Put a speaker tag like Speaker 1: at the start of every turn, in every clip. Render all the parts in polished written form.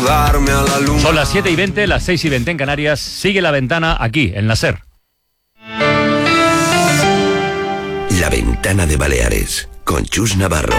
Speaker 1: Son las 7:20, las 6:20 en Canarias. Sigue La Ventana aquí, en la SER.
Speaker 2: La Ventana de Baleares, con Chus Navarro.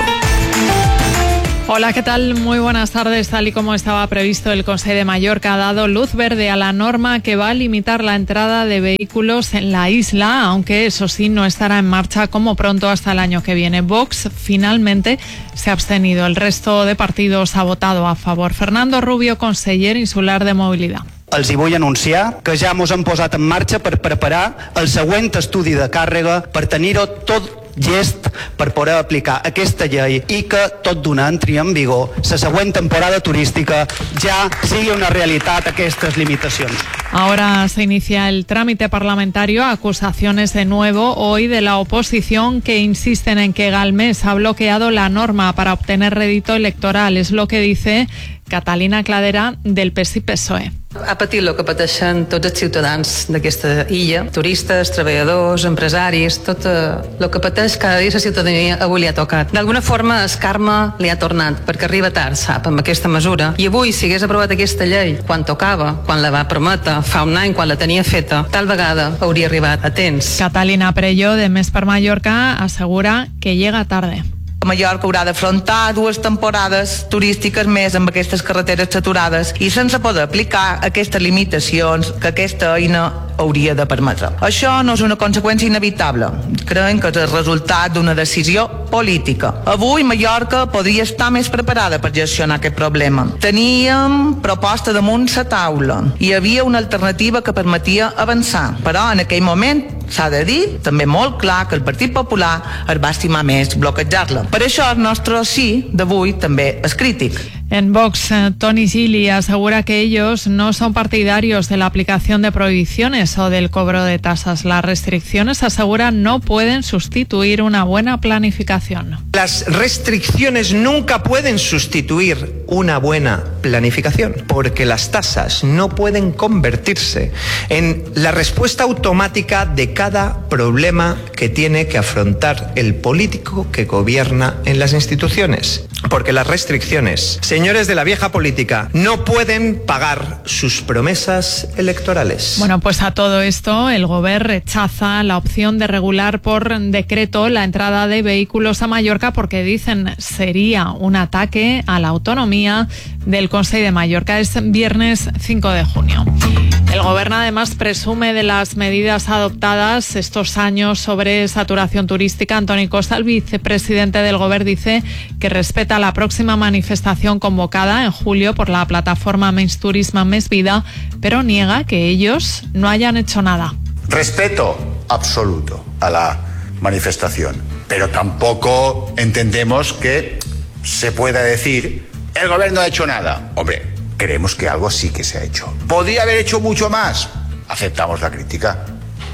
Speaker 3: Hola, ¿qué tal? Muy buenas tardes. Tal y como estaba previsto, el Consell de Mallorca ha dado luz verde a la norma que va a limitar la entrada de vehículos en la isla, aunque eso sí no estará en marcha como pronto hasta el año que viene. Vox finalmente se ha abstenido. El resto de partidos ha votado a favor. Fernando Rubio, conseller insular de Mobilitat.
Speaker 4: Els hi vull anunciar que ja mos hem posat en marxa per preparar el següent estudi de càrrega per tenir-ho tot llest per poder aplicar aquesta llei i que tot d'una entri en vigor la següent temporada turística ja sigui una realitat aquestes limitacions.
Speaker 3: Ahora se inicia el trámite parlamentario. Acusaciones de nuevo hoy de la oposición que insisten en que Galmés ha bloqueado la norma para obtener rédito electoral. Es lo que dice Catalina Cladera del PES i PSOE.
Speaker 5: Ha patit el que pateixen tots els ciutadans d'aquesta illa, turistes, treballadors, empresaris, tot el que pateix cada dia la ciutadania avui li ha tocat. D'alguna forma el karma li ha tornat, perquè arriba tard, sap, amb aquesta mesura. I avui, si hagués aprovat aquesta llei quan tocava, quan la va prometre, fa un any, quan la tenia feta, tal vegada hauria arribat a temps.
Speaker 3: Catalina Prello, de Més per Mallorca, asegura que llega tarde.
Speaker 6: Mallorca haurà d'afrontar 2 temporades turístiques més amb aquestes carreteres saturades i sense poder aplicar aquestes limitacions que aquesta eina hauria de permetre. Això no és una conseqüència inevitable. Creiem que és el resultat d'una decisió política. Avui Mallorca podria estar més preparada per gestionar aquest problema. Teníem proposta damunt la taula. Hi havia una alternativa que permetia avançar, però en aquell moment s'ha de dir també molt clar que el Partit Popular es va estimar més bloquejar-la. Per això el nostre sí d'avui també és crític.
Speaker 3: En Vox, Toni Gili asegura que ellos no son partidarios de la aplicación de prohibiciones o del cobro de tasas. Las restricciones, asegura, no pueden sustituir una buena planificación.
Speaker 7: Las restricciones nunca pueden sustituir una buena planificación, porque las tasas no pueden convertirse en la respuesta automática de cada problema que tiene que afrontar el político que gobierna en las instituciones. Porque las restricciones, señores de la vieja política, no pueden pagar sus promesas electorales.
Speaker 3: Bueno, pues a todo esto el Gobierno rechaza la opción de regular por decreto la entrada de vehículos a Mallorca porque dicen sería un ataque a la autonomía del Consell de Mallorca. Es viernes 5 de junio. El Gobierno además presume de las medidas adoptadas estos años sobre saturación turística. Antoni Costa, el vicepresidente del Gobierno, dice que respeta la próxima manifestación convocada en julio por la plataforma Menys Turisme, Més Vida, pero niega que ellos no hayan hecho nada.
Speaker 8: Respeto absoluto a la manifestación, pero tampoco entendemos que se pueda decir el Gobierno no ha hecho nada. Hombre, creemos que algo sí que se ha hecho. ¿Podría haber hecho mucho más? Aceptamos la crítica,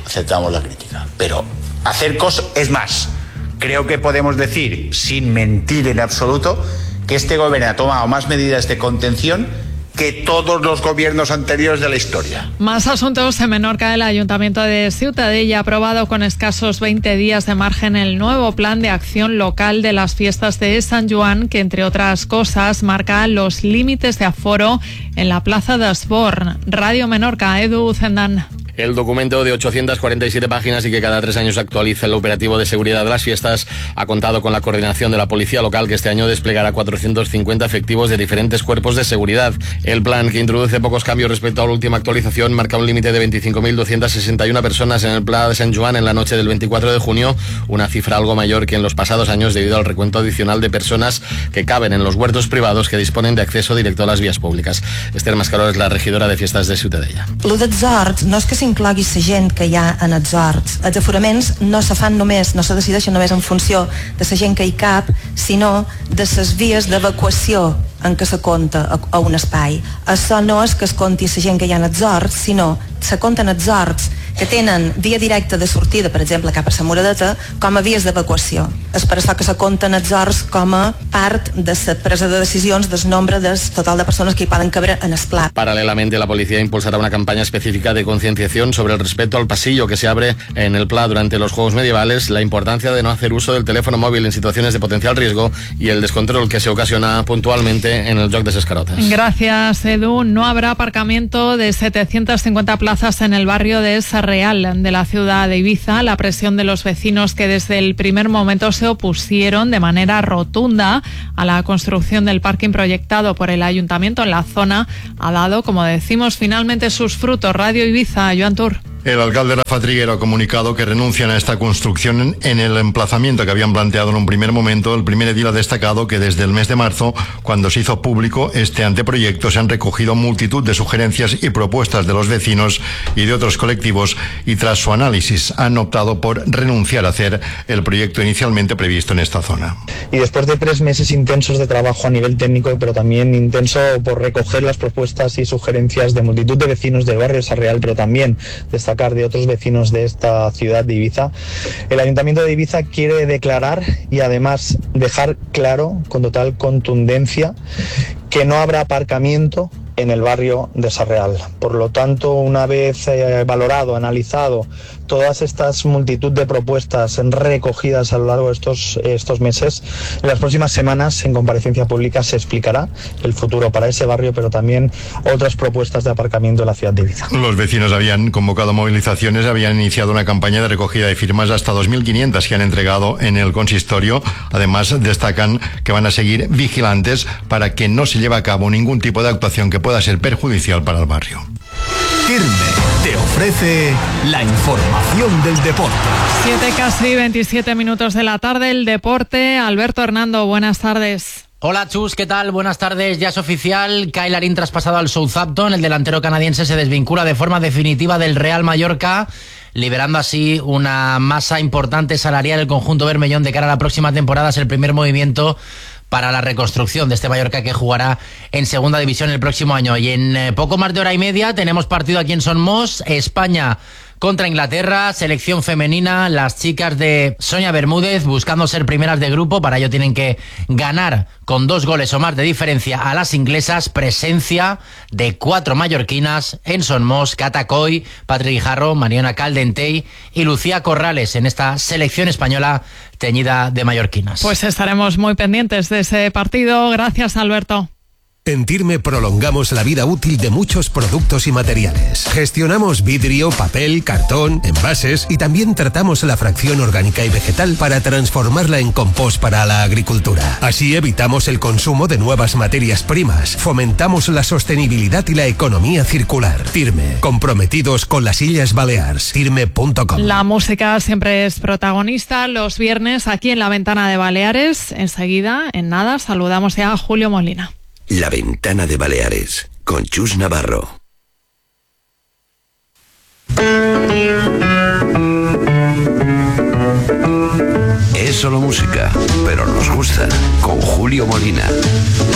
Speaker 8: pero hacer cosas es más. Creo que podemos decir, sin mentir en absoluto, que este gobierno ha tomado más medidas de contención que todos los gobiernos anteriores de la historia.
Speaker 3: Más asuntos. En Menorca, el Ayuntamiento de Ciutadella ha aprobado con escasos 20 días de margen el nuevo plan de acción local de las fiestas de San Joan, que entre otras cosas marca los límites de aforo en la Plaza de Esborn. Radio Menorca, Edu Zendán.
Speaker 9: El documento de 847 páginas y que cada 3 años actualiza el operativo de seguridad de las fiestas ha contado con la coordinación de la Policía Local, que este año desplegará 450 efectivos de diferentes cuerpos de seguridad. El plan, que introduce pocos cambios respecto a la última actualización, marca un límite de 25.261 personas en el Pla de Sant Joan en la noche del 24 de junio, una cifra algo mayor que en los pasados años debido al recuento adicional de personas que caben en los huertos privados que disponen de acceso directo a las vías públicas. Esther Mascaró es la regidora de fiestas de Ciutadella.
Speaker 10: Lo dels horts no és que s'inclogui la gent que hi ha en els horts. Els aforaments no se fan només, no se decideixen només en funció de la gent que hi cap, sinó de les vies d'evacuació en què se compta a un espai. Això no és que es compti la gent que hi ha en els horts, sinó se compten els horts que tenen via directa de sortida, per exemple, cap a la Moradeta, com a vies d'evacuació. és per això que se compten els horts com a part de la presa de decisions del nombre del total de persones que hi poden caber en el pla.
Speaker 9: Paralelamente, la policía impulsará una campaña específica de concienciación sobre el respeto al pasillo que se abre en el Pla durante los Juegos Medievales, la importancia de no hacer uso del teléfono móvil en situaciones de potencial riesgo y el descontrol que se ocasiona puntualmente en el joc de Escarotes.
Speaker 3: Gracias, Edu. No habrá aparcamiento de 750 plazas en el barrio de Sarreal de la ciudad de Ibiza. La presión de los vecinos que desde el primer momento se opusieron de manera rotunda a la construcción del parking proyectado por el ayuntamiento en la zona ha dado, como decimos, finalmente sus frutos. Radio Ibiza, Joan Tur.
Speaker 11: El alcalde Rafa Triguero ha comunicado que renuncian a esta construcción en el emplazamiento que habían planteado en un primer momento. El primer edil ha destacado que desde el mes de marzo, cuando se hizo público este anteproyecto, se han recogido multitud de sugerencias y propuestas de los vecinos y de otros colectivos y tras su análisis han optado por renunciar a hacer el proyecto inicialmente previsto en esta zona.
Speaker 12: Y después de 3 meses intensos de trabajo a nivel técnico, pero también intenso por recoger las propuestas y sugerencias de multitud de vecinos del barrio Sarreal, pero también destacar de otros vecinos de esta ciudad de Ibiza, el Ayuntamiento de Ibiza quiere declarar y además dejar claro con total contundencia que no habrá aparcamiento en el barrio de Sarreal. Por lo tanto, una vez valorado, analizado todas estas multitud de propuestas recogidas a lo largo de estos meses, en las próximas semanas en comparecencia pública se explicará el futuro para ese barrio, pero también otras propuestas de aparcamiento en la ciudad de Ibiza.
Speaker 11: Los vecinos habían convocado movilizaciones, habían iniciado una campaña de recogida de firmas hasta 2.500 que han entregado en el consistorio. Además, destacan que van a seguir vigilantes para que no se lleve a cabo ningún tipo de actuación que pueda ser perjudicial para el barrio.
Speaker 13: Firme te ofrece la información del deporte.
Speaker 3: 7 casi 27 minutos de la tarde, el deporte. Alberto Hernando, buenas tardes.
Speaker 14: Hola Chus, ¿qué tal? Buenas tardes, ya es oficial, Kyle Larin traspasado al Southampton, el delantero canadiense se desvincula de forma definitiva del Real Mallorca, liberando así una masa importante salarial. El conjunto bermellón de cara a la próxima temporada es el primer movimiento para la reconstrucción de este Mallorca que jugará en segunda división el próximo año. Y en poco más de hora y media tenemos partido aquí en Son Mos, España contra Inglaterra, selección femenina, las chicas de Sonia Bermúdez buscando ser primeras de grupo, para ello tienen que ganar con 2 goles o más de diferencia a las inglesas, presencia de 4 mallorquinas en Son Mos, Cata Coy, Patri Guijarro, Mariona Caldentey y Lucía Corrales en esta selección española teñida de mallorquinas.
Speaker 3: Pues estaremos muy pendientes de ese partido. Gracias, Alberto.
Speaker 13: En Tirme prolongamos la vida útil de muchos productos y materiales. Gestionamos vidrio, papel, cartón, envases y también tratamos la fracción orgánica y vegetal para transformarla en compost para la agricultura. Así evitamos el consumo de nuevas materias primas, fomentamos la sostenibilidad y la economía circular. Tirme, comprometidos con las Illes Balears. Tirme.com.
Speaker 3: La música siempre es protagonista los viernes aquí en La Ventana de Baleares. Enseguida, en nada, saludamos ya a Julio Molina.
Speaker 2: La Ventana de Baleares, con Chus Navarro. Es solo música, pero nos gusta, con Julio Molina.